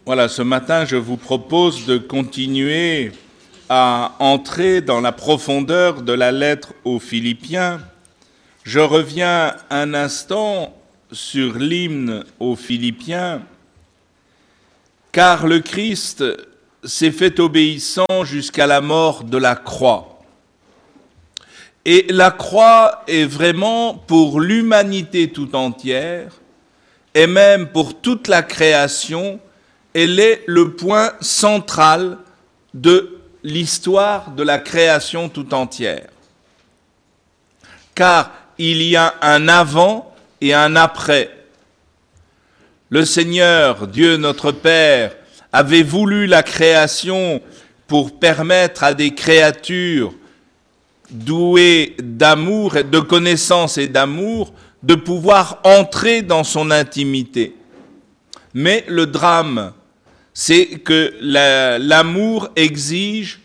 Voilà, ce matin, je vous propose de continuer à entrer dans la profondeur de la lettre aux Philippiens. Je reviens un instant sur l'hymne aux Philippiens, car le Christ s'est fait obéissant jusqu'à la mort de la croix. Et la croix est vraiment pour l'humanité tout entière, et même pour toute la création, elle est le point central de l'histoire de la création tout entière. Car il y a un avant et un après. Le Seigneur, Dieu notre Père, avait voulu la création pour permettre à des créatures douées d'amour, de connaissance et d'amour, de pouvoir entrer dans son intimité. Mais le drame, c'est que l'amour exige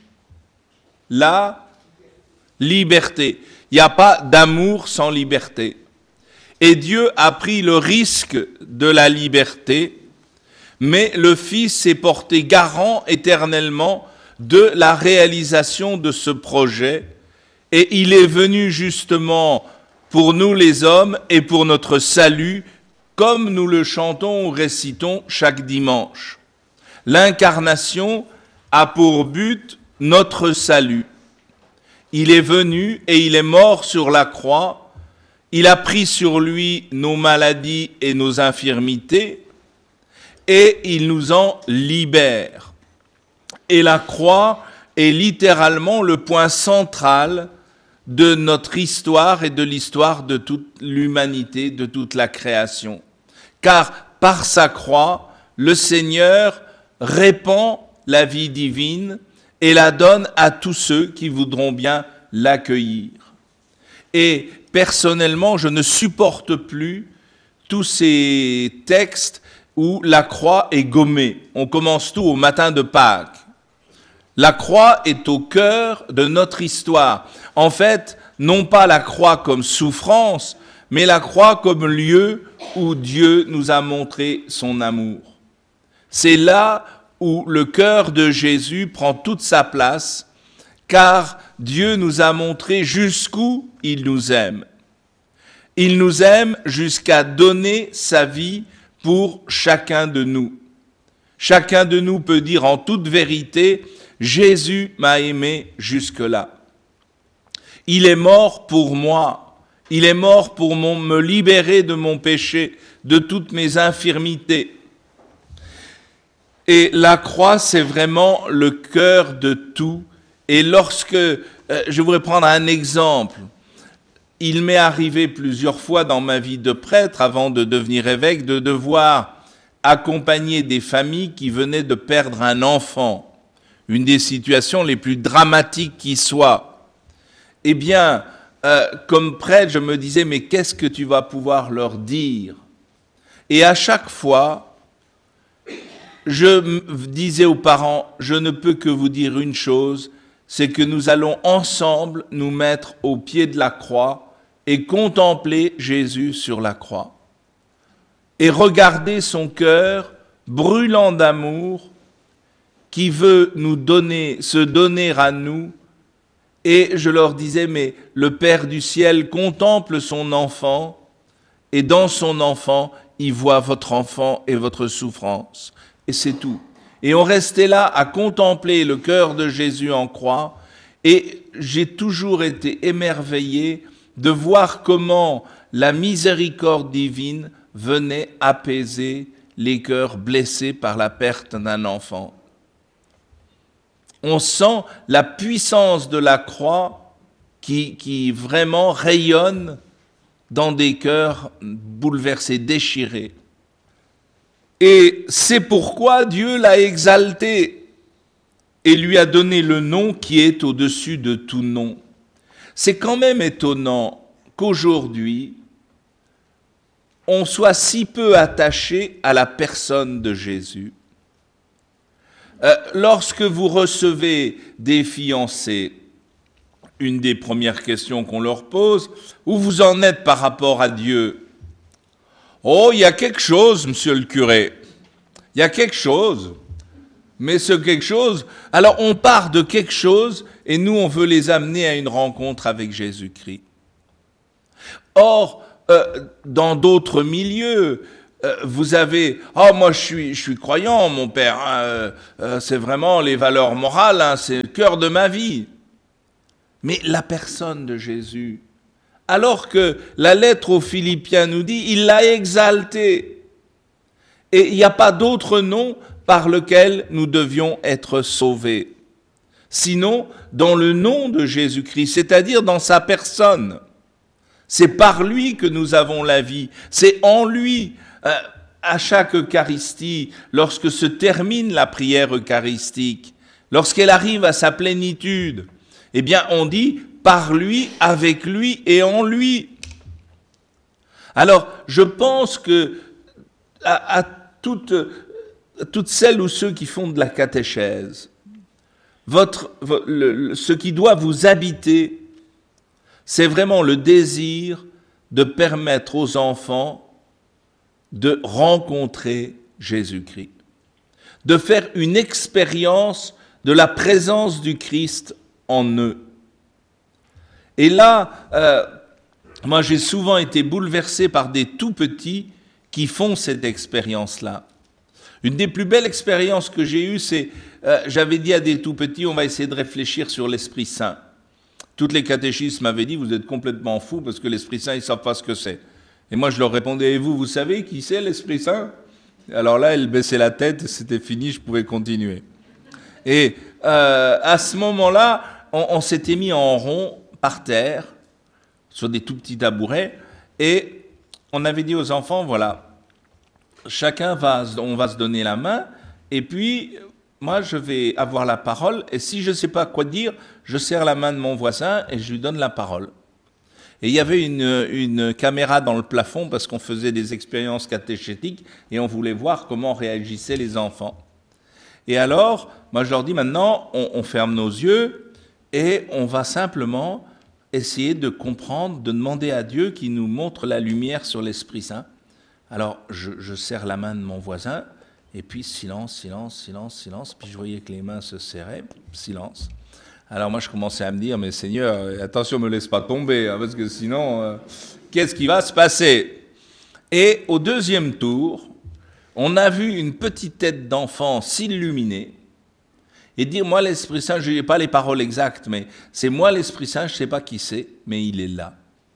la liberté. Il n'y a pas d'amour sans liberté. Et Dieu a pris le risque de la liberté, mais le Fils s'est porté garant éternellement de la réalisation de ce projet, et il est venu justement pour nous les hommes et pour notre salut, comme nous le chantons ou récitons chaque dimanche. L'incarnation a pour but notre salut. Il est venu et il est mort sur la croix. Il a pris sur lui nos maladies et nos infirmités et il nous en libère. Et la croix est littéralement le point central de notre histoire et de l'histoire de toute l'humanité, de toute la création. Car par sa croix, le Seigneur répand la vie divine et la donne à tous ceux qui voudront bien l'accueillir. Et personnellement, je ne supporte plus tous ces textes où la croix est gommée. On commence tout au matin de Pâques. La croix est au cœur de notre histoire. En fait, non pas la croix comme souffrance, mais la croix comme lieu où Dieu nous a montré son amour. C'est là où le cœur de Jésus prend toute sa place, car Dieu nous a montré jusqu'où il nous aime. Il nous aime jusqu'à donner sa vie pour chacun de nous. Chacun de nous peut dire en toute vérité, Jésus m'a aimé jusque-là. Il est mort pour moi. Il est mort pour me libérer de mon péché, de toutes mes infirmités. Et la croix, c'est vraiment le cœur de tout. Et lorsque, je voudrais prendre un exemple, il m'est arrivé plusieurs fois dans ma vie de prêtre, avant de devenir évêque, de devoir accompagner des familles qui venaient de perdre un enfant, une des situations les plus dramatiques qui soient. Eh bien, comme prêtre, je me disais, mais qu'est-ce que tu vas pouvoir leur dire ? Et à chaque fois, je disais aux parents, je ne peux que vous dire une chose, c'est que nous allons ensemble nous mettre au pied de la croix et contempler Jésus sur la croix. Et regarder son cœur brûlant d'amour qui veut nous donner, se donner à nous. Et je leur disais, mais le Père du ciel contemple son enfant et dans son enfant, il voit votre enfant et votre souffrance. Et c'est tout. Et on restait là à contempler le cœur de Jésus en croix. Et j'ai toujours été émerveillé de voir comment la miséricorde divine venait apaiser les cœurs blessés par la perte d'un enfant. On sent la puissance de la croix qui vraiment rayonne dans des cœurs bouleversés, déchirés. Et c'est pourquoi Dieu l'a exalté et lui a donné le nom qui est au-dessus de tout nom. C'est quand même étonnant qu'aujourd'hui, on soit si peu attaché à la personne de Jésus. Lorsque vous recevez des fiancés, une des premières questions qu'on leur pose, où vous en êtes par rapport à Dieu ? Oh, il y a quelque chose, monsieur le curé. Il Il y a quelque chose, mais ce quelque chose... Alors on part de quelque chose et nous on veut les amener à une rencontre avec Jésus-Christ. Or, dans d'autres milieux, vous avez « Oh, moi je suis croyant, mon père, c'est vraiment les valeurs morales, hein, c'est le cœur de ma vie. » Mais la personne de Jésus, alors que la lettre aux Philippiens nous dit « Il l'a exalté ». Et il n'y a pas d'autre nom par lequel nous devions être sauvés. Sinon, dans le nom de Jésus-Christ, c'est-à-dire dans sa personne. C'est par lui que nous avons la vie. C'est en lui. À chaque Eucharistie, lorsque se termine la prière eucharistique, lorsqu'elle arrive à sa plénitude, eh bien on dit par lui, avec lui et en lui. Alors, je pense que à toutes celles ou ceux qui font de la catéchèse, ce qui doit vous habiter, c'est vraiment le désir de permettre aux enfants de rencontrer Jésus-Christ, de faire une expérience de la présence du Christ en eux. Et là, moi j'ai souvent été bouleversé par des tout-petits qui font cette expérience-là. Une des plus belles expériences que j'ai eues, c'est, j'avais dit à des tout-petits, on va essayer de réfléchir sur l'Esprit Saint. Toutes les catéchistes m'avaient dit, vous êtes complètement fous parce que l'Esprit Saint, ils ne savent pas ce que c'est. Et moi, je leur répondais, et vous savez qui c'est l'Esprit Saint? Alors là, elle baissait la tête, c'était fini, je pouvais continuer. Et à ce moment-là, on s'était mis en rond par terre, sur des tout petits tabourets, et on avait dit aux enfants, voilà, on va se donner la main, et puis moi, je vais avoir la parole, et si je ne sais pas quoi dire, je serre la main de mon voisin et je lui donne la parole. Et il y avait une caméra dans le plafond parce qu'on faisait des expériences catéchétiques et on voulait voir comment réagissaient les enfants. Et alors, moi je leur dis maintenant, on ferme nos yeux et on va simplement essayer de comprendre, de demander à Dieu qu'il nous montre la lumière sur l'Esprit Saint. Alors, je serre la main de mon voisin, et puis silence, silence, silence, silence, puis je voyais que les mains se serraient, silence. Alors moi, je commençais à me dire, mais Seigneur, attention, ne me laisse pas tomber, hein, parce que sinon, qu'est-ce qui va se passer? Et au deuxième tour, on a vu une petite tête d'enfant s'illuminer, et dire, moi, l'Esprit Saint, je n'ai pas les paroles exactes, mais c'est moi, l'Esprit Saint, je ne sais pas qui c'est, mais il est là.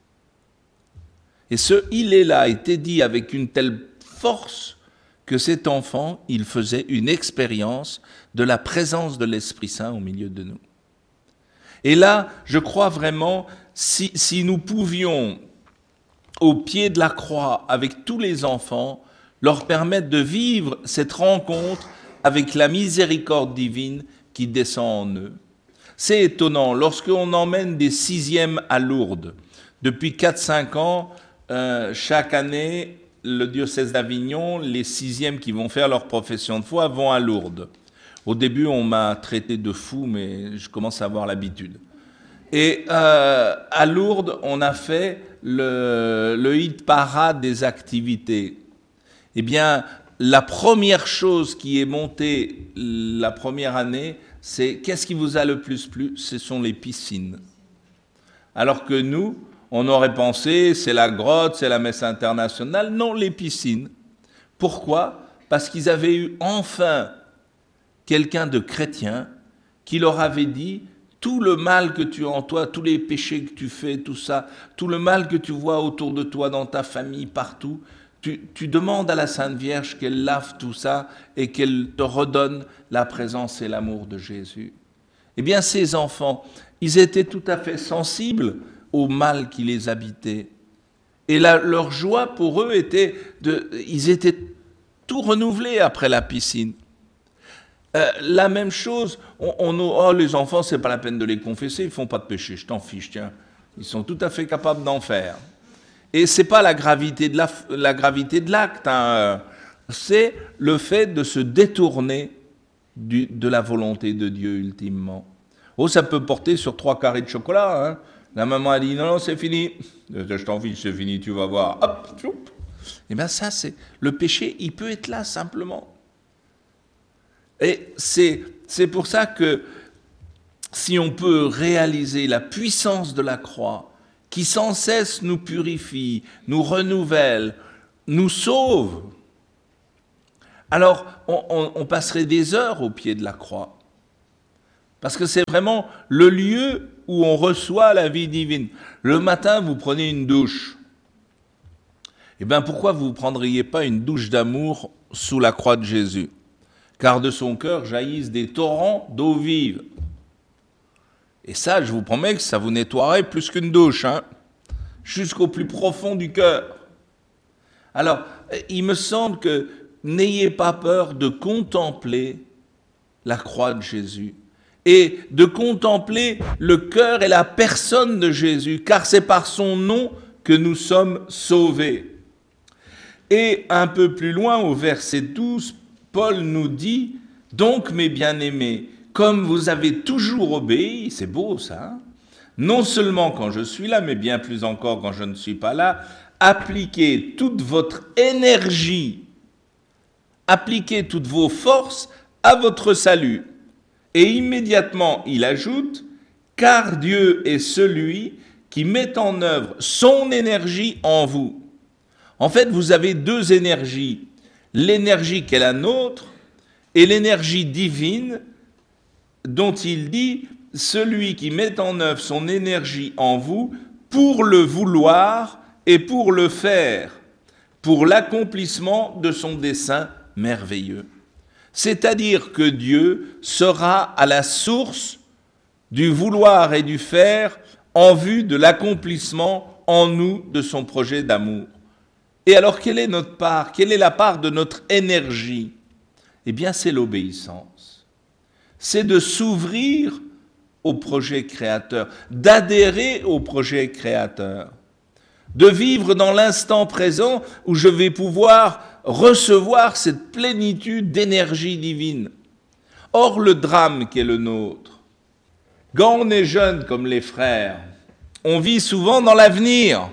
Et ce « il est là » était dit avec une telle force que cet enfant, il faisait une expérience de la présence de l'Esprit Saint au milieu de nous. Et là, je crois vraiment, si nous pouvions, au pied de la croix, avec tous les enfants, leur permettre de vivre cette rencontre avec la miséricorde divine qui descend en eux. C'est étonnant, lorsqu'on emmène des sixièmes à Lourdes, depuis 4-5 ans, chaque année, le diocèse d'Avignon, les sixièmes qui vont faire leur profession de foi vont à Lourdes. Au début, on m'a traité de fou, mais je commence à avoir l'habitude. Et à Lourdes, on a fait le hit parade des activités. Eh bien, la première chose qui est montée la première année, c'est qu'est-ce qui vous a le plus plu? Ce sont les piscines. Alors que nous, on aurait pensé, c'est la grotte, c'est la messe internationale. Non, les piscines. Pourquoi? Parce qu'ils avaient eu enfin quelqu'un de chrétien qui leur avait dit tout le mal que tu as en toi, tous les péchés que tu fais, tout ça, tout le mal que tu vois autour de toi, dans ta famille, partout, tu demandes à la Sainte Vierge qu'elle lave tout ça et qu'elle te redonne la présence et l'amour de Jésus. Eh bien, ces enfants, ils étaient tout à fait sensibles au mal qui les habitait. Et leur joie pour eux était ils étaient tout renouvelés après la piscine. La même chose, les enfants, c'est pas la peine de les confesser, ils font pas de péché, je t'en fiche, tiens. Ils sont tout à fait capables d'en faire. Et c'est pas la gravité de l'acte, hein. C'est le fait de se détourner de la volonté de Dieu ultimement. Oh, ça peut porter sur 3 carrés de chocolat, hein. La maman a dit, non, c'est fini. Je t'en fiche, c'est fini, tu vas voir. Hop, choup. Eh bien ça, c'est le péché, il peut être là simplement. Et c'est pour ça que si on peut réaliser la puissance de la croix, qui sans cesse nous purifie, nous renouvelle, nous sauve, alors on passerait des heures au pied de la croix. Parce que c'est vraiment le lieu où on reçoit la vie divine. Le matin, vous prenez une douche. Eh bien, pourquoi vous ne prendriez pas une douche d'amour sous la croix de Jésus? Car de son cœur jaillissent des torrents d'eau vive. Et ça, je vous promets que ça vous nettoierait plus qu'une douche, hein, jusqu'au plus profond du cœur. Alors, il me semble que n'ayez pas peur de contempler la croix de Jésus et de contempler le cœur et la personne de Jésus, car c'est par son nom que nous sommes sauvés. Et un peu plus loin, au verset 12, Paul nous dit « Donc, mes bien-aimés, comme vous avez toujours obéi, c'est beau ça, hein, non seulement quand je suis là, mais bien plus encore quand je ne suis pas là, appliquez toute votre énergie, appliquez toutes vos forces à votre salut. » Et immédiatement, il ajoute « Car Dieu est celui qui met en œuvre son énergie en vous. » En fait, vous avez deux énergies, l'énergie qui est la nôtre et l'énergie divine dont il dit « Celui qui met en œuvre son énergie en vous pour le vouloir et pour le faire, pour l'accomplissement de son dessein merveilleux. » C'est-à-dire que Dieu sera à la source du vouloir et du faire en vue de l'accomplissement en nous de son projet d'amour. Et alors, quelle est notre part? Quelle est la part de notre énergie? Eh bien, c'est l'obéissance. C'est de s'ouvrir au projet créateur, d'adhérer au projet créateur, de vivre dans l'instant présent où je vais pouvoir recevoir cette plénitude d'énergie divine. Or, le drame qui est le nôtre, quand on est jeune comme les frères, on vit souvent dans l'avenir.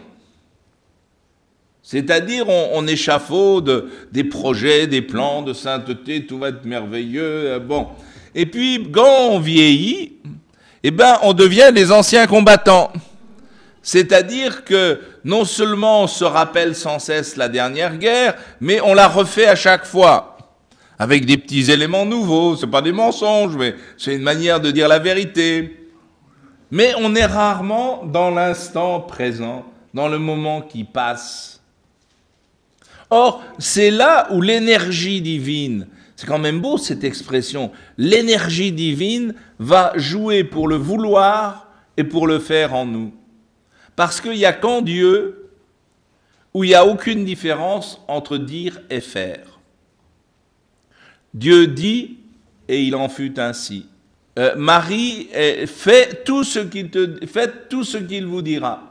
C'est-à-dire, on échafaude des projets, des plans de sainteté, tout va être merveilleux, bon. Et puis, quand on vieillit, eh ben, on devient des anciens combattants. C'est-à-dire que non seulement on se rappelle sans cesse la dernière guerre, mais on la refait à chaque fois, avec des petits éléments nouveaux. Ce n'est pas des mensonges, mais c'est une manière de dire la vérité. Mais on est rarement dans l'instant présent, dans le moment qui passe. Or, c'est là où l'énergie divine, c'est quand même beau cette expression, l'énergie divine va jouer pour le vouloir et pour le faire en nous. Parce qu'il n'y a qu'en Dieu où il n'y a aucune différence entre dire et faire. Dieu dit et il en fut ainsi. Marie, faites tout ce qu'il vous dira.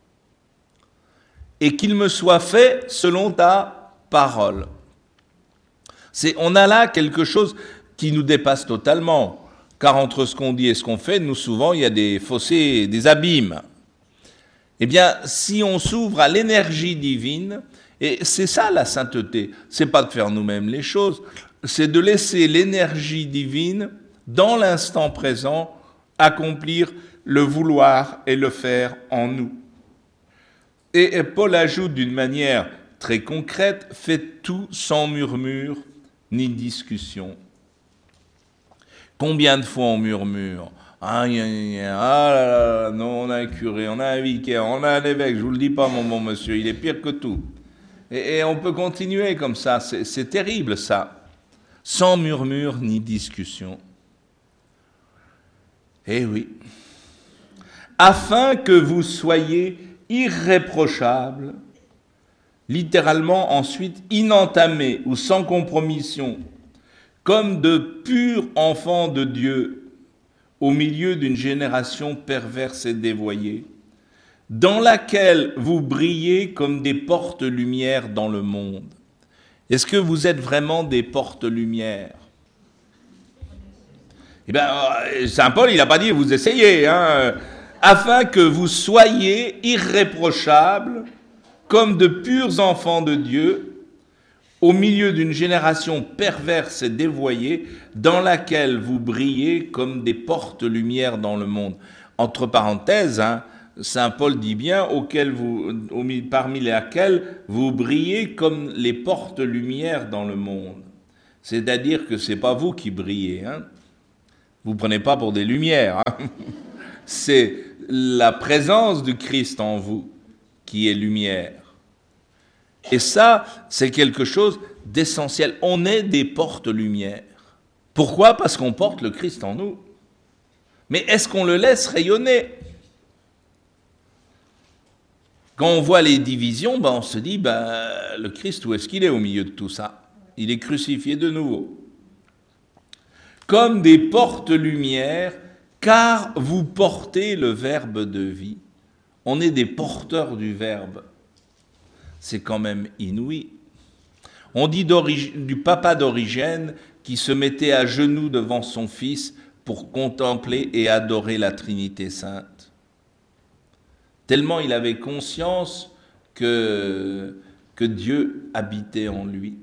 Et qu'il me soit fait selon ta parole. On a là quelque chose qui nous dépasse totalement. Car entre ce qu'on dit et ce qu'on fait, nous souvent, il y a des fossés, des abîmes. Eh bien, si on s'ouvre à l'énergie divine, et c'est ça la sainteté, c'est pas de faire nous-mêmes les choses, c'est de laisser l'énergie divine, dans l'instant présent, accomplir le vouloir et le faire en nous. Et Paul ajoute d'une manière très concrète, faites tout sans murmure ni discussion. Combien de fois on murmure? Ah là là, non, on a un curé, on a un vicaire, on a un évêque, je vous le dis pas mon bon monsieur, il est pire que tout. Et on peut continuer comme ça, c'est terrible ça. Sans murmure ni discussion. Eh oui. Afin que vous soyez irréprochables, littéralement ensuite inentamés ou sans compromission, comme de purs enfants de Dieu, au milieu d'une génération perverse et dévoyée, dans laquelle vous brillez comme des portes-lumière dans le monde. Est-ce que vous êtes vraiment des portes-lumière? Eh bien, Saint Paul, il n'a pas dit vous essayez, hein, afin que vous soyez irréprochables, comme de purs enfants de Dieu, au milieu d'une génération perverse et dévoyée, dans laquelle vous brillez comme des portes-lumière dans le monde. Entre parenthèses, Saint Paul dit bien, parmi lesquelles vous brillez comme les portes-lumière dans le monde. C'est-à-dire que ce n'est pas vous qui brillez. Vous ne prenez pas pour des lumières. C'est la présence du Christ en vous qui est lumière. Et ça, c'est quelque chose d'essentiel. On est des portes-lumière. Pourquoi? Parce qu'on porte le Christ en nous. Mais est-ce qu'on le laisse rayonner? Quand on voit les divisions, on se dit, le Christ, où est-ce qu'il est au milieu de tout ça? Il est crucifié de nouveau. Comme des portes-lumière, car vous portez le Verbe de vie. On est des porteurs du Verbe. C'est quand même inouï. On dit du papa d'Origène qui se mettait à genoux devant son fils pour contempler et adorer la Trinité sainte. Tellement il avait conscience que Dieu habitait en lui.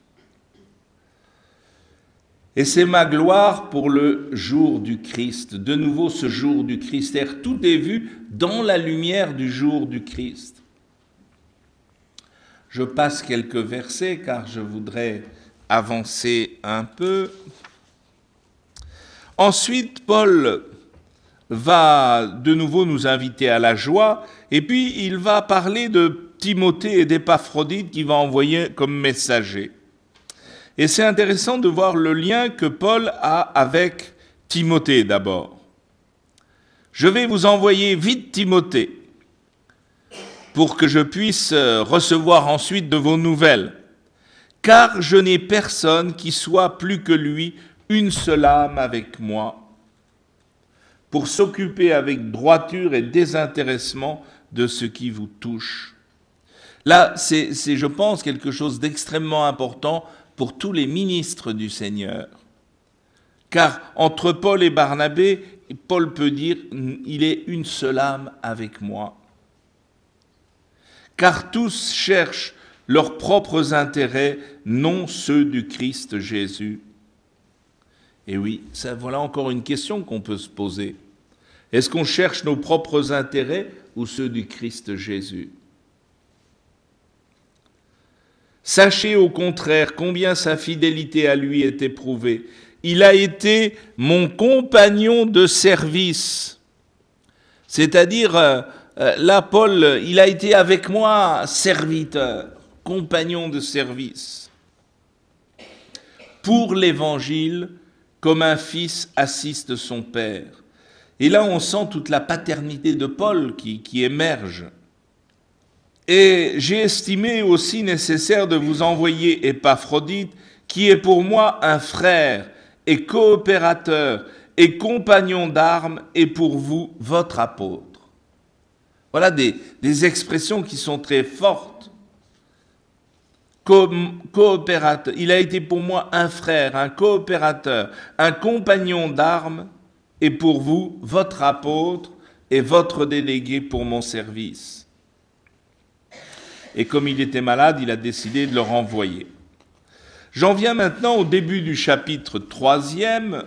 Et c'est ma gloire pour le jour du Christ. De nouveau, ce jour du Christ. Tout est vu dans la lumière du jour du Christ. Je passe quelques versets car je voudrais avancer un peu. Ensuite, Paul va de nouveau nous inviter à la joie et puis il va parler de Timothée et d'Épaphrodite qu'il va envoyer comme messagers. Et c'est intéressant de voir le lien que Paul a avec Timothée d'abord. Je vais vous envoyer vite Timothée pour que je puisse recevoir ensuite de vos nouvelles, car je n'ai personne qui soit plus que lui une seule âme avec moi, pour s'occuper avec droiture et désintéressement de ce qui vous touche. Là, c'est je pense, quelque chose d'extrêmement important pour tous les ministres du Seigneur. Car entre Paul et Barnabé, Paul peut dire « il est une seule âme avec moi ». Car tous cherchent leurs propres intérêts, non ceux du Christ Jésus. Et oui, voilà encore une question qu'on peut se poser. Est-ce qu'on cherche nos propres intérêts ou ceux du Christ Jésus? Sachez au contraire combien sa fidélité à lui est éprouvée. Il a été mon compagnon de service. C'est-à-dire, là, Paul, il a été avec moi serviteur, compagnon de service. Pour l'Évangile, comme un fils assiste son père. Et là, on sent toute la paternité de Paul qui émerge. Et j'ai estimé aussi nécessaire de vous envoyer Épaphrodite, qui est pour moi un frère et coopérateur et compagnon d'armes, et pour vous, votre apôtre. Voilà des expressions qui sont très fortes. Coopérateur, il a été pour moi un frère, un coopérateur, un compagnon d'armes, et pour vous, votre apôtre et votre délégué pour mon service. Et comme il était malade, il a décidé de le renvoyer. J'en viens maintenant au début du chapitre 3e.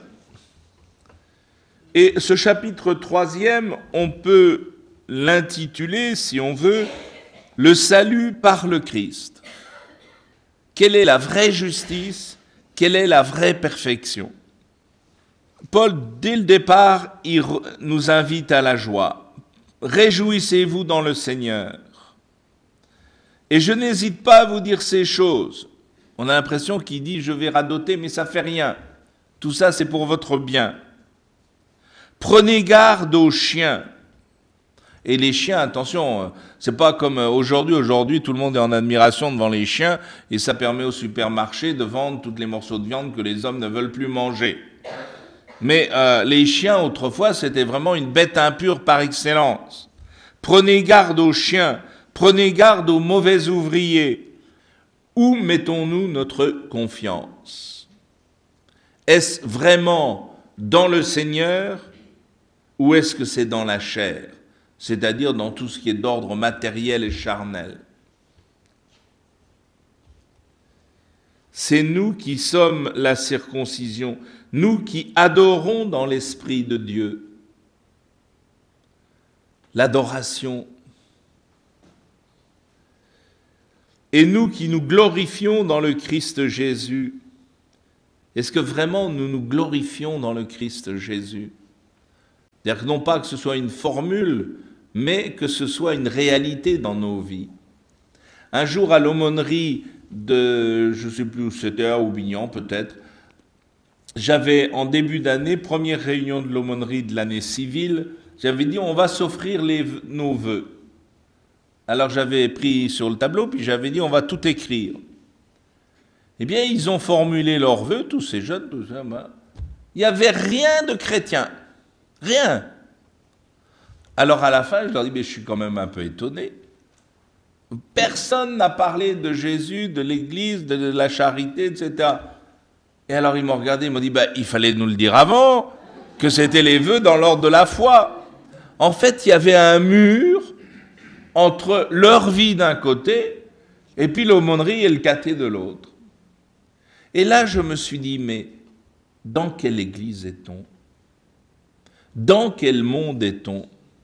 Et ce chapitre 3e, on peut l'intituler, si on veut, « Le salut par le Christ ». Quelle est la vraie justice? Quelle est la vraie perfection? Paul, dès le départ, il nous invite à la joie. « Réjouissez-vous dans le Seigneur ». Et je n'hésite pas à vous dire ces choses. On a l'impression qu'il dit « je vais radoter, mais ça ne fait rien. Tout ça, c'est pour votre bien. » Prenez garde aux chiens. Et les chiens, attention, c'est pas comme aujourd'hui. Aujourd'hui, tout le monde est en admiration devant les chiens et ça permet au supermarché de vendre tous les morceaux de viande que les hommes ne veulent plus manger. Mais les chiens, autrefois, c'était vraiment une bête impure par excellence. Prenez garde aux chiens. Prenez garde aux mauvais ouvriers. Où mettons-nous notre confiance? Est-ce vraiment dans le Seigneur ou est-ce que c'est dans la chair, c'est-à-dire dans tout ce qui est d'ordre matériel et charnel? C'est nous qui sommes la circoncision, nous qui adorons dans l'Esprit de Dieu. L'adoration. Et nous qui nous glorifions dans le Christ Jésus. Est-ce que vraiment nous nous glorifions dans le Christ Jésus? C'est-à-dire que non pas que ce soit une formule, mais que ce soit une réalité dans nos vies. Un jour à l'aumônerie de, je ne sais plus où c'était, à Aubignan peut-être, j'avais en début d'année, première réunion de l'aumônerie de l'année civile, j'avais dit on va s'offrir nos vœux. Alors j'avais pris sur le tableau, puis j'avais dit on va tout écrire. Eh bien ils ont formulé leurs vœux, tous ces jeunes, tout ça, il n'y avait rien de chrétien, rien. Alors à la fin je leur dis mais je suis quand même un peu étonné. Personne n'a parlé de Jésus, de l'Église, de la charité, etc. Et alors ils m'ont regardé, ils m'ont dit, il fallait nous le dire avant, que c'était les vœux dans l'ordre de la foi. En fait, il y avait un mur entre leur vie d'un côté, et puis l'aumônerie et le caté de l'autre. Et là, je me suis dit, mais dans quelle église est-on? Dans quel monde est-on?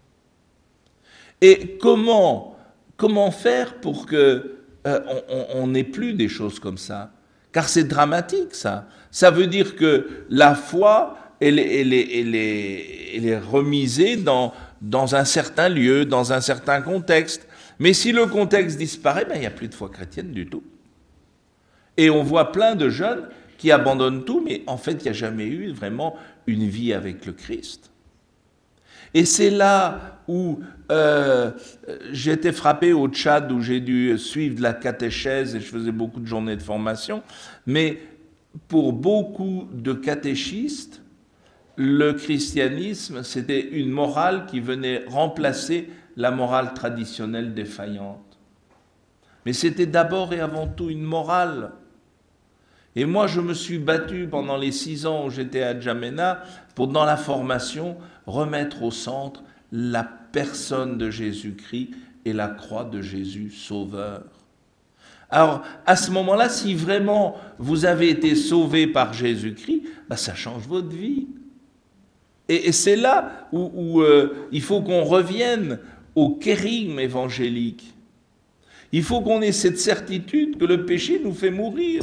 Et comment faire pour que on n'ait plus des choses comme ça? Car c'est dramatique, ça. Ça veut dire que la foi, elle est remisée dans un certain lieu, dans un certain contexte. Mais si le contexte disparaît, il n'y a plus de foi chrétienne du tout. Et on voit plein de jeunes qui abandonnent tout, mais en fait, il n'y a jamais eu vraiment une vie avec le Christ. Et c'est là où j'ai été frappé au Tchad, où j'ai dû suivre de la catéchèse et je faisais beaucoup de journées de formation. Mais pour beaucoup de catéchistes, le christianisme, c'était une morale qui venait remplacer la morale traditionnelle défaillante. Mais c'était d'abord et avant tout une morale. Et moi, je me suis battu pendant les 6 ans où j'étais à N'Djamena pour, dans la formation, remettre au centre la personne de Jésus-Christ et la croix de Jésus sauveur. Alors, à ce moment-là, si vraiment vous avez été sauvé par Jésus-Christ, ça change votre vie. Et c'est là où il faut qu'on revienne au kérigme évangélique. Il faut qu'on ait cette certitude que le péché nous fait mourir.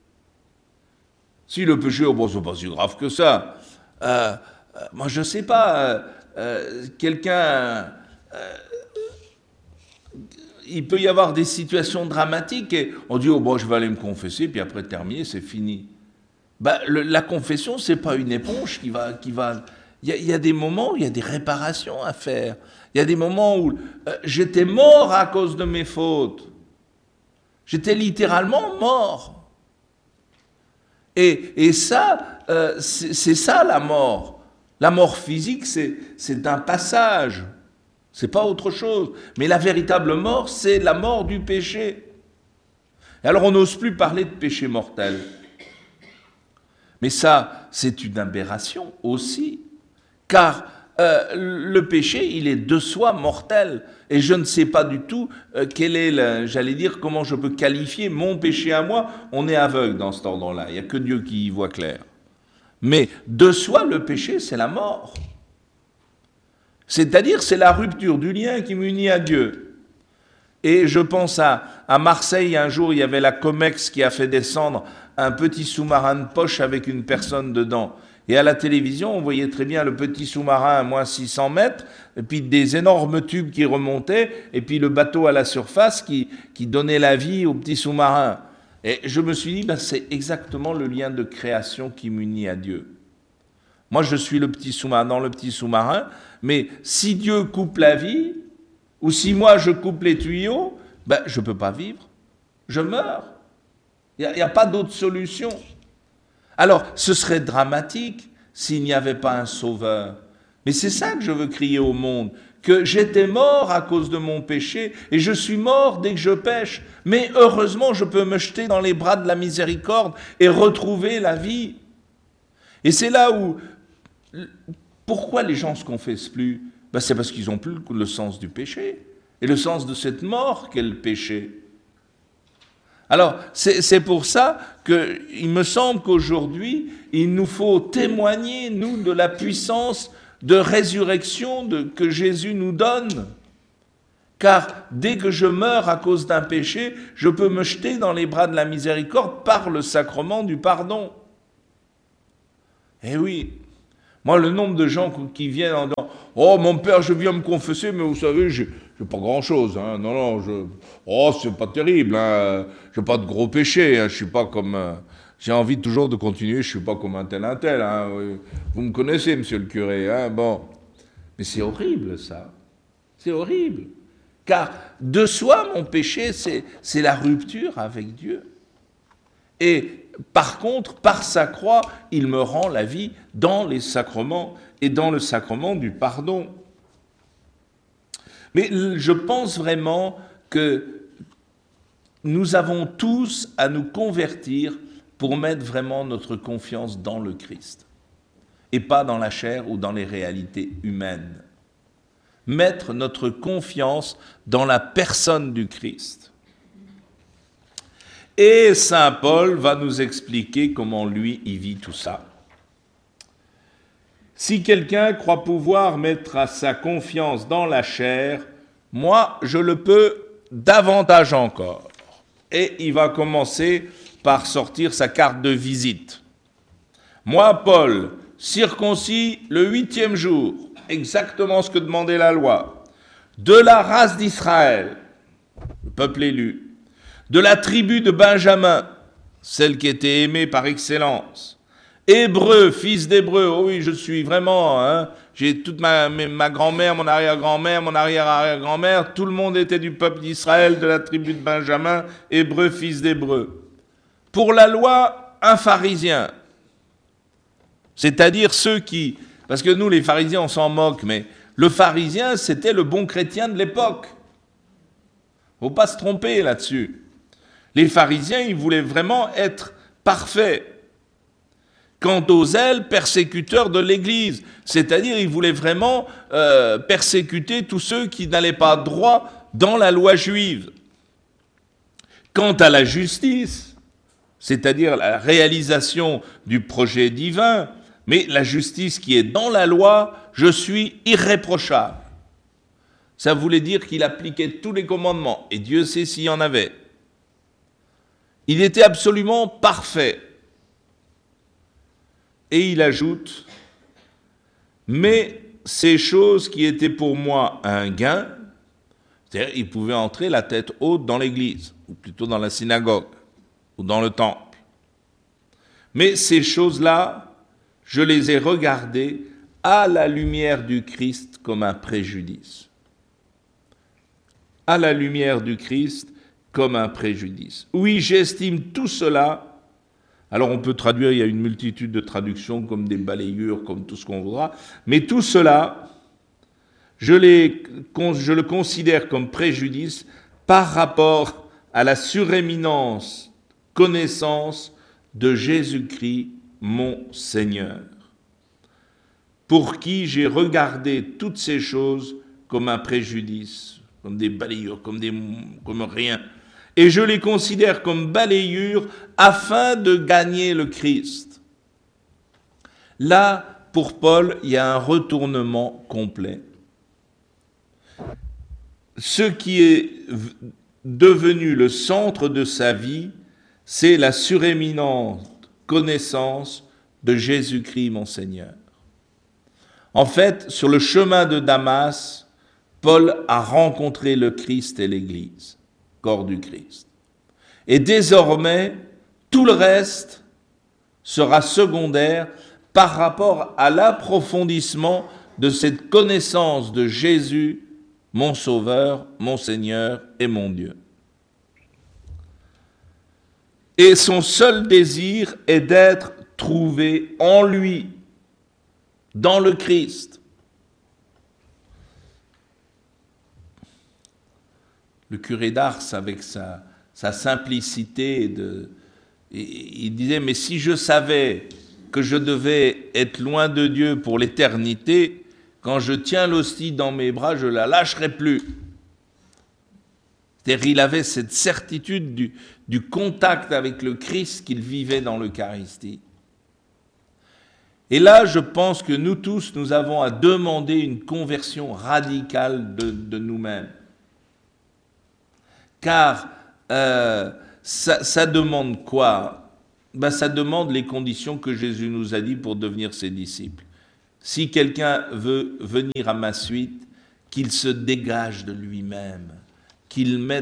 Si le péché, c'est pas si grave que ça. Moi, je ne sais pas, quelqu'un... il peut y avoir des situations dramatiques et on dit, je vais aller me confesser, puis après terminer, c'est fini. La confession, c'est pas une éponge qui va... Il y a des moments où il y a des réparations à faire. Il y a des moments où j'étais mort à cause de mes fautes. J'étais littéralement mort. Et ça, c'est ça la mort. La mort physique, c'est un passage. C'est pas autre chose. Mais la véritable mort, c'est la mort du péché. Et alors on n'ose plus parler de péché mortel. Mais ça, c'est une aberration aussi. Car le péché, il est de soi mortel. Et je ne sais pas du tout quel est, j'allais dire, comment je peux qualifier mon péché à moi. On est aveugle dans cet ordre-là. Il n'y a que Dieu qui y voit clair. Mais de soi, le péché, c'est la mort. C'est-à-dire, c'est la rupture du lien qui m'unit à Dieu. Et je pense à Marseille, un jour, il y avait la Comex qui a fait descendre un petit sous-marin de poche avec une personne dedans. Et à la télévision, on voyait très bien le petit sous-marin à moins 600 mètres, et puis des énormes tubes qui remontaient, et puis le bateau à la surface qui donnait la vie au petit sous-marin. Et je me suis dit, c'est exactement le lien de création qui m'unit à Dieu. Moi, je suis le petit sous-marin, dans le petit sous-marin, mais si Dieu coupe la vie, ou si moi je coupe les tuyaux, je ne peux pas vivre. Je meurs. Il n'y a pas d'autre solution. Alors, ce serait dramatique s'il n'y avait pas un sauveur. Mais c'est ça que je veux crier au monde, que j'étais mort à cause de mon péché, et je suis mort dès que je pêche. Mais heureusement, je peux me jeter dans les bras de la miséricorde et retrouver la vie. Et c'est là où... Pourquoi les gens ne se confessent plus? C'est parce qu'ils n'ont plus le sens du péché, et le sens de cette mort qu'est le péché. Alors, c'est pour ça qu'il me semble qu'aujourd'hui, il nous faut témoigner, nous, de la puissance de résurrection que Jésus nous donne. Car dès que je meurs à cause d'un péché, je peux me jeter dans les bras de la miséricorde par le sacrement du pardon. Eh oui, moi le nombre de gens qui viennent en disant « Oh mon père, je viens me confesser, mais vous savez, j'ai pas grand-chose. Hein. Non, c'est pas terrible. Hein. J'ai pas de gros péchés. Hein. Je suis pas comme... j'ai envie toujours de continuer, je suis pas comme un tel. Hein. Vous me connaissez, monsieur le curé. Hein. Bon, mais c'est horrible ça. C'est horrible. Car de soi, mon péché, c'est la rupture avec Dieu. Et par contre, par sa croix, il me rend la vie dans les sacrements et dans le sacrement du pardon. Mais je pense vraiment que nous avons tous à nous convertir pour mettre vraiment notre confiance dans le Christ et pas dans la chair ou dans les réalités humaines. Mettre notre confiance dans la personne du Christ. Et saint Paul va nous expliquer comment lui, il vit tout ça. Si quelqu'un croit pouvoir mettre sa confiance dans la chair, moi, je le peux davantage encore. Et il va commencer par sortir sa carte de visite. Moi, Paul, circoncis le 8e jour, exactement ce que demandait la loi, de la race d'Israël, le peuple élu, de la tribu de Benjamin, celle qui était aimée par excellence, Hébreu, fils d'Hébreu, oh oui, je suis vraiment, hein, j'ai toute ma grand-mère, mon arrière-grand-mère, mon arrière-arrière-grand-mère, tout le monde était du peuple d'Israël, de la tribu de Benjamin, Hébreu, fils d'Hébreu. Pour la loi, un pharisien, c'est-à-dire ceux qui... Parce que nous, les pharisiens, on s'en moque, mais le pharisien, c'était le bon chrétien de l'époque. Il ne faut pas se tromper là-dessus. Les pharisiens, ils voulaient vraiment être parfaits. Quant aux zèles, persécuteurs de l'Église, c'est-à-dire ils voulaient vraiment persécuter tous ceux qui n'allaient pas droit dans la loi juive. Quant à la justice, c'est-à-dire la réalisation du projet divin, mais la justice qui est dans la loi, je suis irréprochable. Ça voulait dire qu'il appliquait tous les commandements, et Dieu sait s'il y en avait. Il était absolument parfait. Et il ajoute, mais ces choses qui étaient pour moi un gain, c'est-à-dire il pouvait entrer la tête haute dans l'église, ou plutôt dans la synagogue, ou dans le temple. Mais ces choses-là, je les ai regardées à la lumière du Christ comme un préjudice. À la lumière du Christ comme un préjudice. Oui, j'estime tout cela. Alors on peut traduire, il y a une multitude de traductions comme des balayures, comme tout ce qu'on voudra, mais tout cela, je le considère comme préjudice par rapport à la suréminence connaissance de Jésus-Christ, mon Seigneur, pour qui j'ai regardé toutes ces choses comme un préjudice, comme des balayures, comme rien. Et je les considère comme balayures afin de gagner le Christ. Là, pour Paul, il y a un retournement complet. Ce qui est devenu le centre de sa vie, c'est la suréminente connaissance de Jésus-Christ, mon Seigneur. En fait, sur le chemin de Damas, Paul a rencontré le Christ et l'Église, corps du Christ. Et désormais, tout le reste sera secondaire par rapport à l'approfondissement de cette connaissance de Jésus, mon Sauveur, mon Seigneur et mon Dieu. Et son seul désir est d'être trouvé en lui, dans le Christ. Le curé d'Ars, avec sa simplicité, il disait, mais si je savais que je devais être loin de Dieu pour l'éternité, quand je tiens l'hostie dans mes bras, je ne la lâcherai plus. C'est-à-dire, il avait cette certitude du contact avec le Christ qu'il vivait dans l'Eucharistie. Et là, je pense que nous tous, nous avons à demander une conversion radicale de nous-mêmes. Car ça demande quoi? Ça demande les conditions que Jésus nous a dit pour devenir ses disciples. Si quelqu'un veut venir à ma suite, qu'il se dégage de lui-même, qu'il me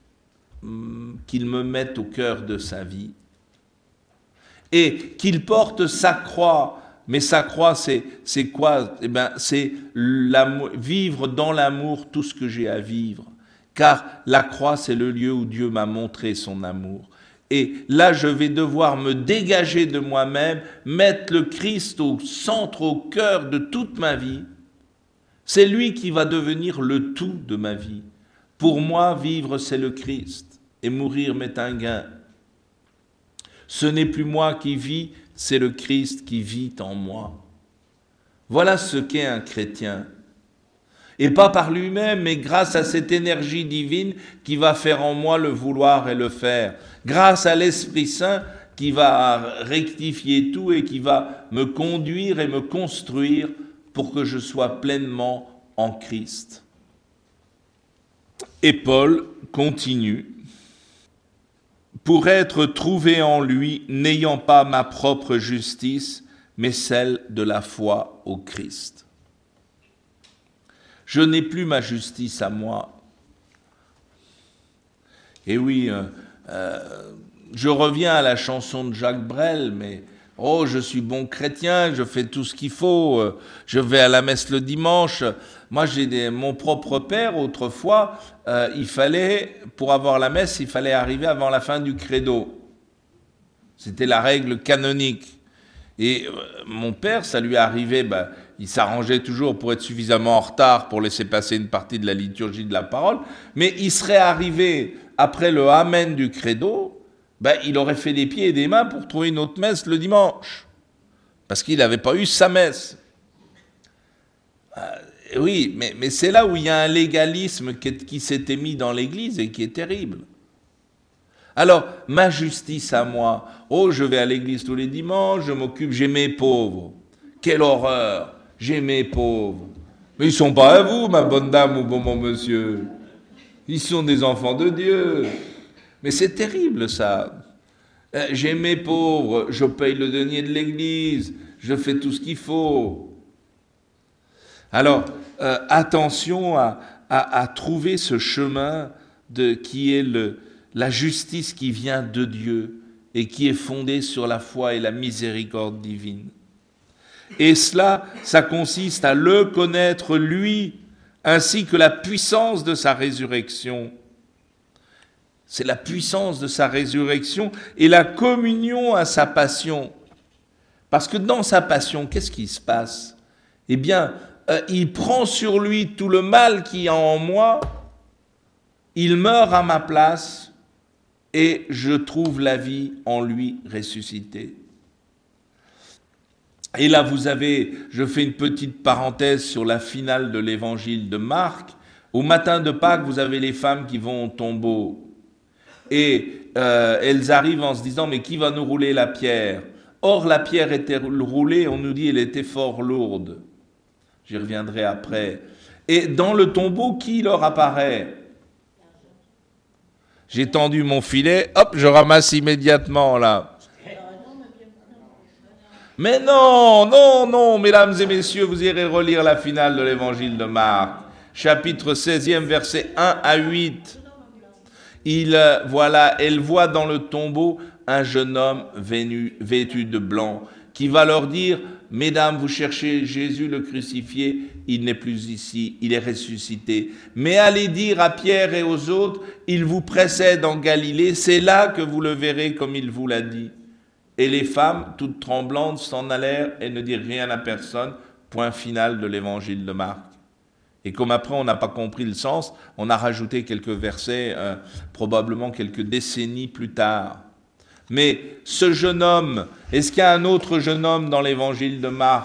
mette au cœur de sa vie, et qu'il porte sa croix. Mais sa croix, c'est quoi? C'est vivre dans l'amour tout ce que j'ai à vivre. Car la croix, c'est le lieu où Dieu m'a montré son amour. Et là, je vais devoir me dégager de moi-même, mettre le Christ au centre, au cœur de toute ma vie. C'est lui qui va devenir le tout de ma vie. Pour moi, vivre, c'est le Christ. Et mourir m'est un gain. Ce n'est plus moi qui vis, c'est le Christ qui vit en moi. Voilà ce qu'est un chrétien. Et pas par lui-même, mais grâce à cette énergie divine qui va faire en moi le vouloir et le faire. Grâce à l'Esprit Saint qui va rectifier tout et qui va me conduire et me construire pour que je sois pleinement en Christ. Et Paul continue. Pour être trouvé en lui, n'ayant pas ma propre justice, mais celle de la foi au Christ. Je n'ai plus ma justice à moi. Et oui, je reviens à la chanson de Jacques Brel, mais oh, je suis bon chrétien, je fais tout ce qu'il faut, je vais à la messe le dimanche. Moi, mon propre père, autrefois, pour avoir la messe, il fallait arriver avant la fin du credo. C'était la règle canonique. Et mon père, ça lui arrivait, il s'arrangeait toujours pour être suffisamment en retard pour laisser passer une partie de la liturgie de la parole, mais il serait arrivé après le Amen du credo, il aurait fait des pieds et des mains pour trouver une autre messe le dimanche, parce qu'il n'avait pas eu sa messe. Oui, mais c'est là où il y a un légalisme qui s'était mis dans l'Église et qui est terrible. Alors, ma justice à moi, oh, je vais à l'église tous les dimanches, je m'occupe, j'ai mes pauvres. Quelle horreur, j'ai mes pauvres. Mais ils ne sont pas à vous, ma bonne dame ou bon monsieur. Ils sont des enfants de Dieu. Mais c'est terrible ça. J'ai mes pauvres, je paye le denier de l'église, je fais tout ce qu'il faut. Alors, attention à trouver ce chemin qui est la justice qui vient de Dieu et qui est fondée sur la foi et la miséricorde divine. Et cela, ça consiste à le connaître lui, ainsi que la puissance de sa résurrection. C'est la puissance de sa résurrection et la communion à sa passion. Parce que dans sa passion, qu'est-ce qui se passe? Eh bien, il prend sur lui tout le mal qui est en moi, il meurt à ma place et je trouve la vie en lui ressuscité. Et là, je fais une petite parenthèse sur la finale de l'évangile de Marc. Au matin de Pâques, vous avez les femmes qui vont au tombeau. Et elles arrivent en se disant, mais qui va nous rouler la pierre? Or, la pierre était roulée, on nous dit, elle était fort lourde. J'y reviendrai après. Et dans le tombeau, qui leur apparaît? J'ai tendu mon filet, hop, je ramasse immédiatement là. Mais non, mesdames et messieurs, vous irez relire la finale de l'évangile de Marc, chapitre 16e, versets 1 à 8. Elle voit dans le tombeau un jeune homme vêtu de blanc, qui va leur dire, « Mesdames, vous cherchez Jésus le crucifié, il n'est plus ici, il est ressuscité. Mais allez dire à Pierre et aux autres, il vous précède en Galilée, c'est là que vous le verrez comme il vous l'a dit. » Et les femmes, toutes tremblantes, s'en allèrent et ne dirent rien à personne. Point final de l'évangile de Marc. Et comme après on n'a pas compris le sens, on a rajouté quelques versets, probablement quelques décennies plus tard. Mais ce jeune homme, est-ce qu'il y a un autre jeune homme dans l'évangile de Marc?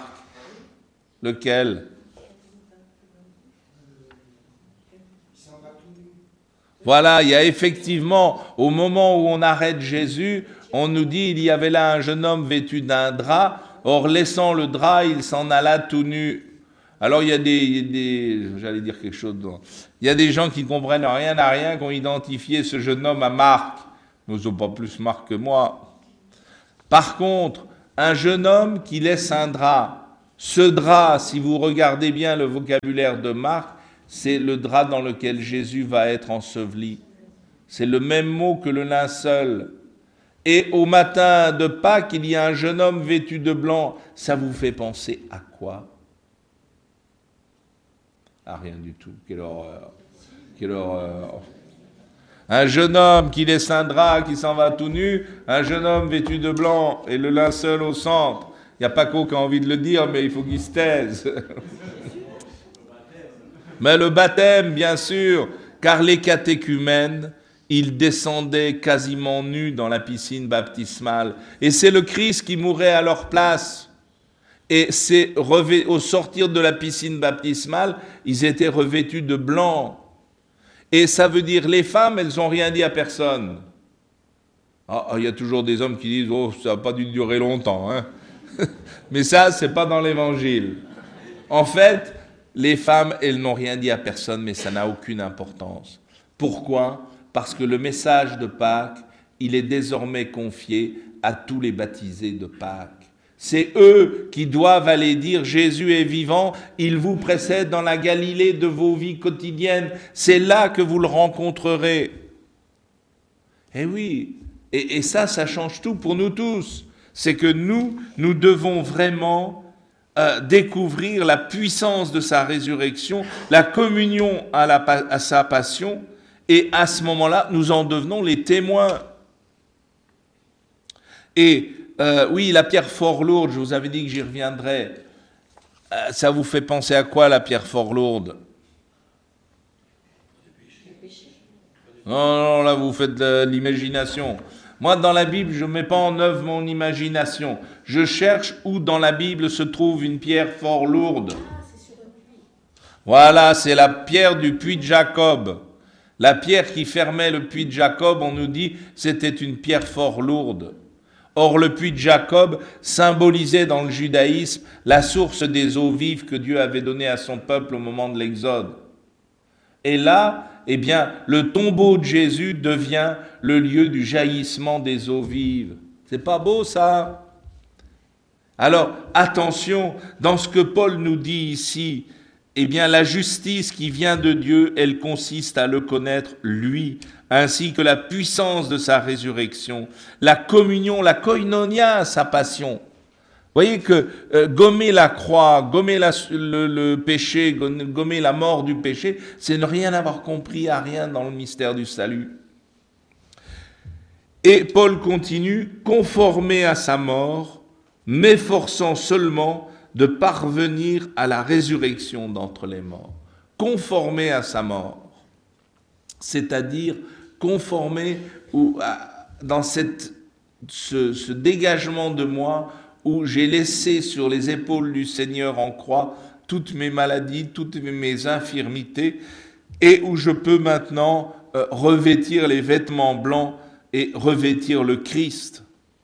Lequel? Voilà, il y a effectivement, au moment où on arrête Jésus, on nous dit, il y avait là un jeune homme vêtu d'un drap, or laissant le drap, il s'en alla tout nu. Alors il y a j'allais dire quelque chose, il y a des gens qui ne comprennent rien à rien, qui ont identifié ce jeune homme à Marc. Nous n'osons pas plus Marc que moi. Par contre, un jeune homme qui laisse un drap, ce drap, si vous regardez bien le vocabulaire de Marc, c'est le drap dans lequel Jésus va être enseveli. C'est le même mot que le linceul. Et au matin de Pâques, il y a un jeune homme vêtu de blanc. Ça vous fait penser à quoi? À rien du tout. Quelle horreur. Quelle horreur. Un jeune homme qui laisse un drap, qui s'en va tout nu, un jeune homme vêtu de blanc et le linceul au centre. Il n'y a pas qu'au qui a envie de le dire, mais il faut qu'il se taise. Mais le baptême, bien sûr, car les catéchumènes, ils descendaient quasiment nus dans la piscine baptismale. Et c'est le Christ qui mourait à leur place. Et c'est au sortir de la piscine baptismale, ils étaient revêtus de blanc. Et ça veut dire, les femmes, elles n'ont rien dit à personne. Il y a toujours des hommes qui disent, oh, ça n'a pas dû durer longtemps. Hein. Mais ça, c'est pas dans l'évangile. En fait, les femmes, elles n'ont rien dit à personne, mais ça n'a aucune importance. Pourquoi? Parce que le message de Pâques, il est désormais confié à tous les baptisés de Pâques. C'est eux qui doivent aller dire Jésus est vivant, il vous précède dans la Galilée de vos vies quotidiennes, c'est là que vous le rencontrerez. Eh oui, et ça change tout pour nous tous. C'est que nous devons vraiment découvrir la puissance de sa résurrection, la communion à sa passion, et à ce moment-là, nous en devenons les témoins. Et oui, la pierre fort lourde, je vous avais dit que j'y reviendrai. Ça vous fait penser à quoi, la pierre fort lourde? Non, là, vous faites de l'imagination. Moi, dans la Bible, je ne mets pas en œuvre mon imagination. Je cherche où dans la Bible se trouve une pierre fort lourde. Voilà, c'est la pierre du puits de Jacob. La pierre qui fermait le puits de Jacob, on nous dit, c'était une pierre fort lourde. Or, le puits de Jacob symbolisait dans le judaïsme la source des eaux vives que Dieu avait donnée à son peuple au moment de l'Exode. Et là, eh bien, le tombeau de Jésus devient le lieu du jaillissement des eaux vives. C'est pas beau, ça? Alors, attention, dans ce que Paul nous dit ici, eh bien, la justice qui vient de Dieu, elle consiste à le connaître, lui, ainsi que la puissance de sa résurrection, la communion, la koinonia, sa passion. Vous voyez que gommer la croix, gommer le péché, gommer la mort du péché, c'est ne rien avoir compris à rien dans le mystère du salut. Et Paul continue, conformé à sa mort, m'efforçant seulement de parvenir à la résurrection d'entre les morts. Conformé à sa mort, c'est-à-dire conformé dans ce dégagement de moi où j'ai laissé sur les épaules du Seigneur en croix toutes mes maladies, toutes mes infirmités, et où je peux maintenant revêtir les vêtements blancs et revêtir le Christ.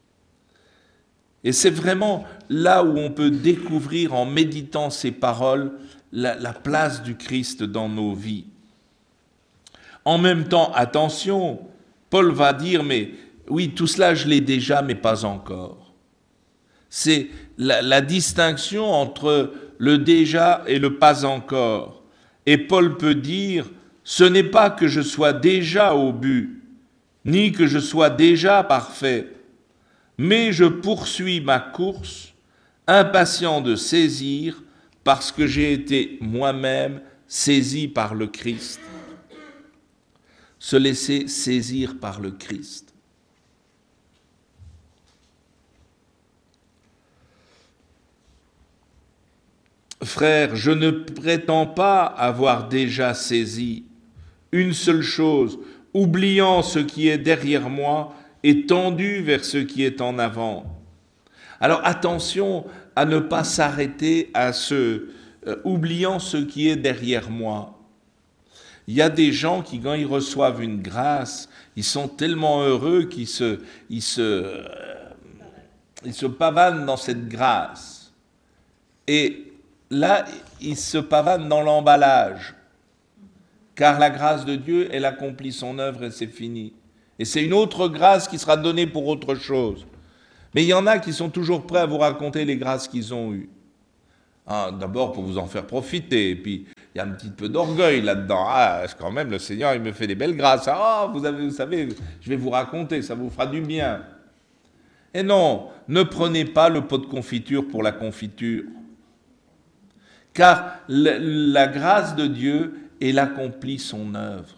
Et c'est vraiment là où on peut découvrir en méditant ces paroles la place du Christ dans nos vies. En même temps, attention, Paul va dire, mais oui, tout cela je l'ai déjà, mais pas encore. C'est la distinction entre le déjà et le pas encore. Et Paul peut dire, ce n'est pas que je sois déjà au but, ni que je sois déjà parfait, mais je poursuis ma course, impatient de saisir, parce que j'ai été moi-même saisi par le Christ. Se laisser saisir par le Christ. Frères, je ne prétends pas avoir déjà saisi une seule chose, oubliant ce qui est derrière moi et tendu vers ce qui est en avant. Alors attention à ne pas s'arrêter à oubliant ce qui est derrière moi. il y a des gens qui, quand ils reçoivent une grâce, ils sont tellement heureux qu'ils ils se pavanent dans cette grâce. Et là, ils se pavanent dans l'emballage. Car la grâce de Dieu, elle accomplit son œuvre et c'est fini. Et c'est une autre grâce qui sera donnée pour autre chose. Mais il y en a qui sont toujours prêts à vous raconter les grâces qu'ils ont eues. Ah, d'abord pour vous en faire profiter, et puis il y a un petit peu d'orgueil là-dedans. Ah, quand même, le Seigneur, il me fait des belles grâces. Ah, vous savez, je vais vous raconter, ça vous fera du bien. Et non, ne prenez pas le pot de confiture pour la confiture. Car la grâce de Dieu, elle accomplit son œuvre.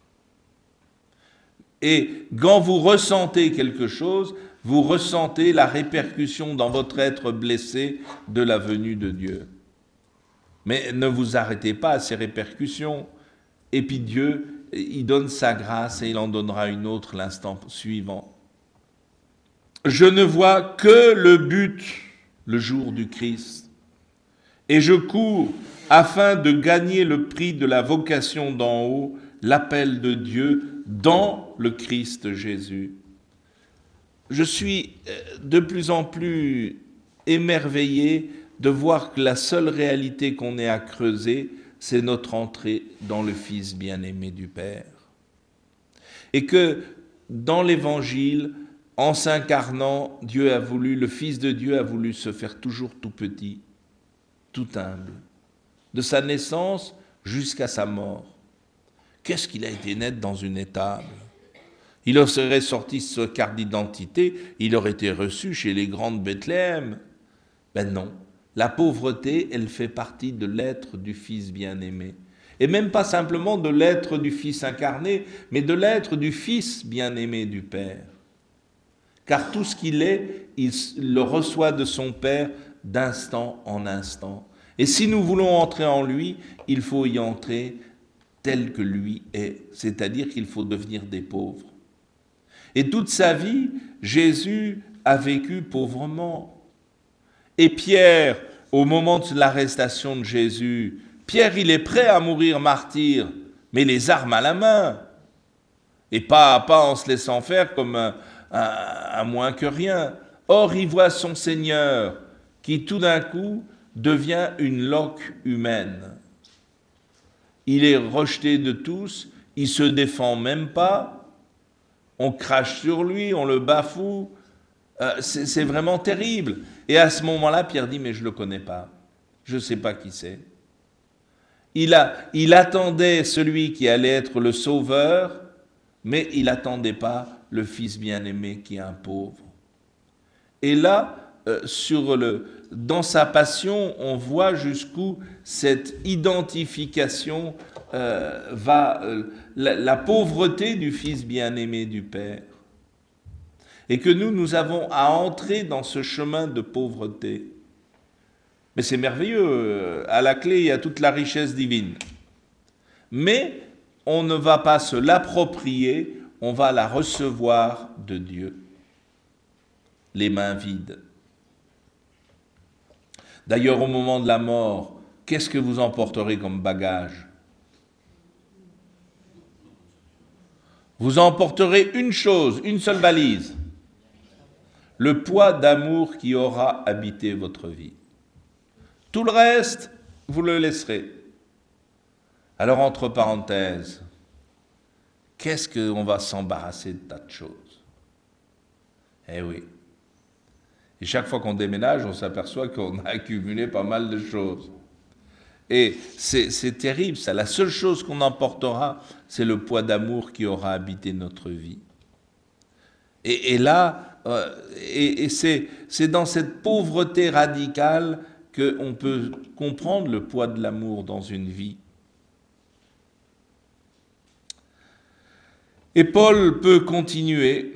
Et quand vous ressentez quelque chose, vous ressentez la répercussion dans votre être blessé de la venue de Dieu. Mais ne vous arrêtez pas à ces répercussions. Et puis Dieu, il donne sa grâce et il en donnera une autre l'instant suivant. Je ne vois que le but, le jour du Christ. Et je cours afin de gagner le prix de la vocation d'en haut, l'appel de Dieu dans le Christ Jésus. Je suis de plus en plus émerveillé de voir que la seule réalité qu'on ait à creuser, c'est notre entrée dans le Fils bien-aimé du Père. Et que dans l'Évangile, en s'incarnant, le Fils de Dieu a voulu se faire toujours tout petit, tout humble, de sa naissance jusqu'à sa mort. Qu'est-ce qu'il a été net dans une étable? Il en serait sorti sa carte d'identité, il aurait été reçu chez les grands de Bethléem. Ben non, la pauvreté, elle fait partie de l'être du Fils bien-aimé. Et même pas simplement de l'être du Fils incarné, mais de l'être du Fils bien-aimé du Père. Car tout ce qu'il est, il le reçoit de son Père d'instant en instant. Et si nous voulons entrer en lui, il faut y entrer tel que lui est, c'est-à-dire qu'il faut devenir des pauvres. Et toute sa vie, Jésus a vécu pauvrement. Et Pierre, au moment de l'arrestation de Jésus, Pierre, il est prêt à mourir martyr, mais les armes à la main. Et pas en se laissant faire comme un moins que rien. Or, il voit son Seigneur qui, tout d'un coup, devient une loque humaine. Il est rejeté de tous, il se défend même pas, on crache sur lui, on le bafoue, c'est vraiment terrible. Et à ce moment-là, Pierre dit, mais je ne le connais pas, je ne sais pas qui c'est. Il attendait celui qui allait être le sauveur, mais il n'attendait pas le Fils bien-aimé qui est un pauvre. Et là, dans sa passion, on voit jusqu'où cette identification la pauvreté du Fils bien-aimé du Père. Et que nous avons à entrer dans ce chemin de pauvreté. Mais c'est merveilleux, à la clé, il y a toute la richesse divine. Mais on ne va pas se l'approprier, on va la recevoir de Dieu. Les mains vides. D'ailleurs, au moment de la mort, qu'est-ce que vous emporterez comme bagage? Vous emporterez une chose, une seule valise, le poids d'amour qui aura habité votre vie. Tout le reste, vous le laisserez. Alors, entre parenthèses, qu'est-ce qu'on va s'embarrasser de tas de choses? Eh oui. Et chaque fois qu'on déménage, on s'aperçoit qu'on a accumulé pas mal de choses. Et c'est terrible, ça. La seule chose qu'on emportera, c'est le poids d'amour qui aura habité notre vie. Et là, c'est dans cette pauvreté radicale qu'on peut comprendre le poids de l'amour dans une vie. Et Paul peut continuer.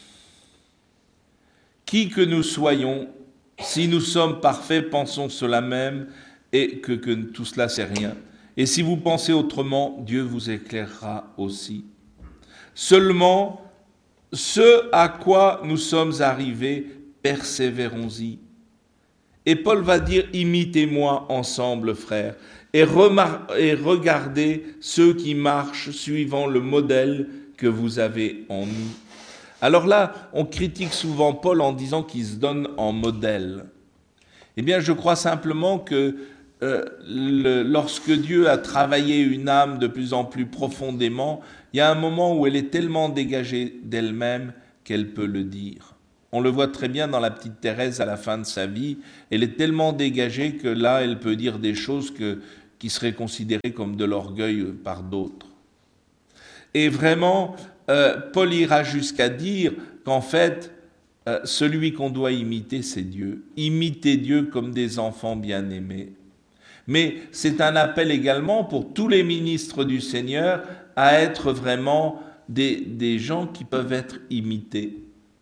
Qui que nous soyons, si nous sommes parfaits, pensons cela même, et que tout cela c'est rien. Et si vous pensez autrement, Dieu vous éclairera aussi. Seulement, ce à quoi nous sommes arrivés, persévérons-y. Et Paul va dire, imitez-moi ensemble, frères, et regardez ceux qui marchent suivant le modèle que vous avez en nous. Alors là, on critique souvent Paul en disant qu'il se donne en modèle. Eh bien, je crois simplement que lorsque Dieu a travaillé une âme de plus en plus profondément, il y a un moment où elle est tellement dégagée d'elle-même qu'elle peut le dire. On le voit très bien dans la petite Thérèse à la fin de sa vie. Elle est tellement dégagée que là, elle peut dire des choses qui seraient considérées comme de l'orgueil par d'autres. Et vraiment, Paul ira jusqu'à dire qu'en fait, celui qu'on doit imiter, c'est Dieu. Imiter Dieu comme des enfants bien-aimés. Mais c'est un appel également pour tous les ministres du Seigneur à être vraiment des gens qui peuvent être imités.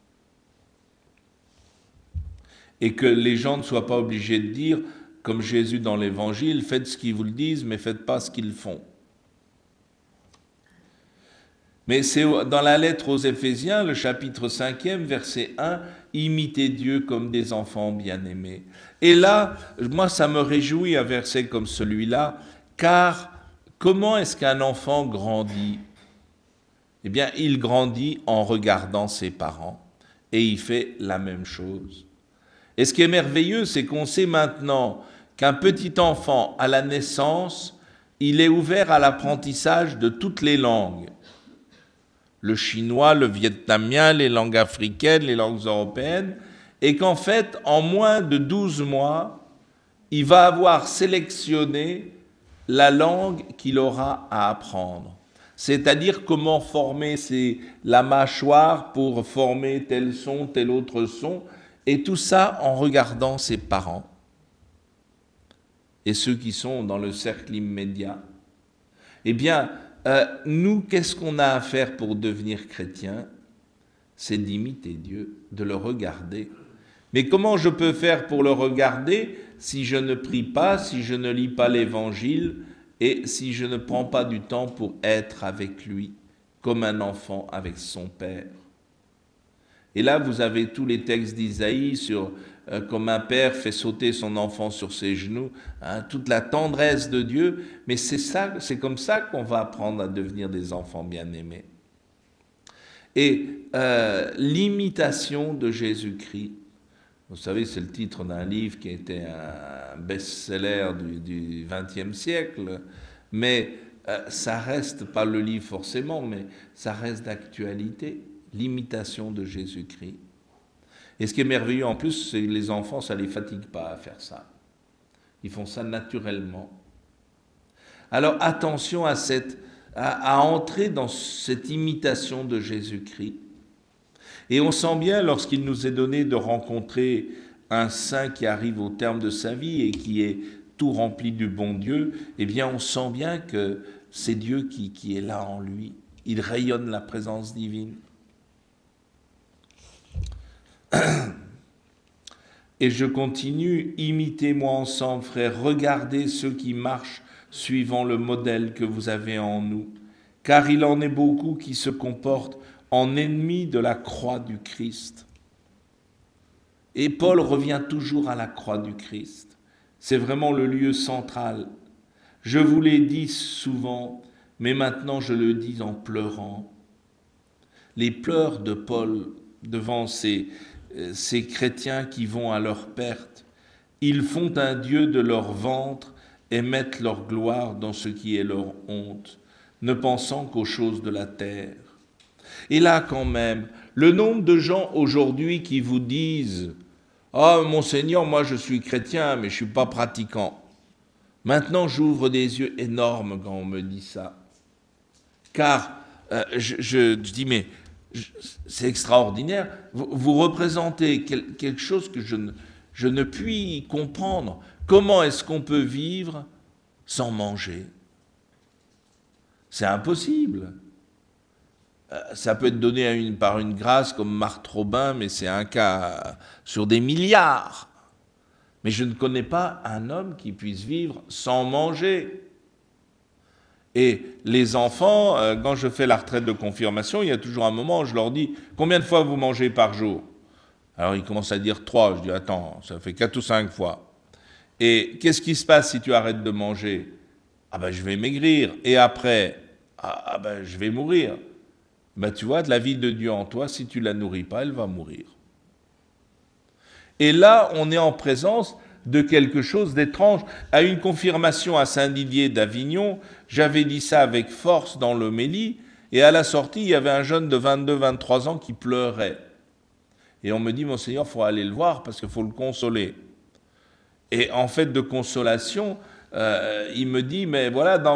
Et que les gens ne soient pas obligés de dire, comme Jésus dans l'Évangile, faites ce qu'ils vous le disent, mais faites pas ce qu'ils font. Mais c'est dans la lettre aux Éphésiens, le chapitre 5e, verset 1, « Imitez Dieu comme des enfants bien-aimés ». Et là, moi, ça me réjouit un verset comme celui-là, car comment est-ce qu'un enfant grandit ? Eh bien, il grandit en regardant ses parents, et il fait la même chose. Et ce qui est merveilleux, c'est qu'on sait maintenant qu'un petit enfant, à la naissance, il est ouvert à l'apprentissage de toutes les langues. Le chinois, le vietnamien, les langues africaines, les langues européennes, et qu'en fait, en moins de 12 mois, il va avoir sélectionné la langue qu'il aura à apprendre. C'est-à-dire comment former la mâchoire pour former tel son, tel autre son, et tout ça en regardant ses parents et ceux qui sont dans le cercle immédiat. Eh bien, nous, qu'est-ce qu'on a à faire pour devenir chrétien ? C'est d'imiter Dieu, de le regarder. Mais comment je peux faire pour le regarder si je ne prie pas, si je ne lis pas l'Évangile et si je ne prends pas du temps pour être avec lui, comme un enfant avec son Père ? Et là, vous avez tous les textes d'Isaïe sur comme un père fait sauter son enfant sur ses genoux, hein, toute la tendresse de Dieu. Mais c'est comme ça qu'on va apprendre à devenir des enfants bien-aimés. Et l'imitation de Jésus-Christ, vous savez, c'est le titre d'un livre qui a été un best-seller du XXe siècle, mais ça reste, pas le livre forcément, mais ça reste d'actualité. L'imitation de Jésus-Christ. Et ce qui est merveilleux en plus, c'est que les enfants, ça ne les fatigue pas à faire ça. Ils font ça naturellement. Alors attention à entrer dans cette imitation de Jésus-Christ. Et on sent bien, lorsqu'il nous est donné de rencontrer un saint qui arrive au terme de sa vie et qui est tout rempli du bon Dieu, eh bien on sent bien que c'est Dieu qui est là en lui. Il rayonne la présence divine. Et je continue, imitez-moi ensemble, frères, regardez ceux qui marchent suivant le modèle que vous avez en nous, car il en est beaucoup qui se comportent en ennemis de la croix du Christ. Et Paul revient toujours à la croix du Christ. C'est vraiment le lieu central. Je vous l'ai dit souvent, mais maintenant je le dis en pleurant. Les pleurs de Paul devant ces chrétiens qui vont à leur perte. Ils font un Dieu de leur ventre et mettent leur gloire dans ce qui est leur honte, ne pensant qu'aux choses de la terre. Et là, quand même, le nombre de gens aujourd'hui qui vous disent « Ah, mon Seigneur, moi je suis chrétien, mais je ne suis pas pratiquant. » Maintenant, j'ouvre des yeux énormes quand on me dit ça. Car je dis « Mais c'est extraordinaire, vous représentez quelque chose que je ne puis comprendre. Comment est-ce qu'on peut vivre sans manger ? C'est impossible. Ça peut être donné par une grâce comme Marthe Robin, mais c'est un cas sur des milliards. Mais je ne connais pas un homme qui puisse vivre sans manger. Et les enfants, quand je fais la retraite de confirmation, il y a toujours un moment où je leur dis « Combien de fois vous mangez par jour ?» Alors il commence à dire 3. Je dis, attends, ça fait 4 ou 5 fois. Et qu'est-ce qui se passe si tu arrêtes de manger? Ah ben je vais maigrir. Et après, ben je vais mourir. Ben tu vois, de la vie de Dieu en toi, si tu la nourris pas, elle va mourir. Et là, on est en présence de quelque chose d'étrange. À une confirmation à Saint-Didier d'Avignon, j'avais dit ça avec force dans l'homélie, et à la sortie, il y avait un jeune de 22-23 ans qui pleurait. Et on me dit, Monseigneur, il faut aller le voir parce qu'il faut le consoler. Et en fait de consolation, il me dit, mais voilà,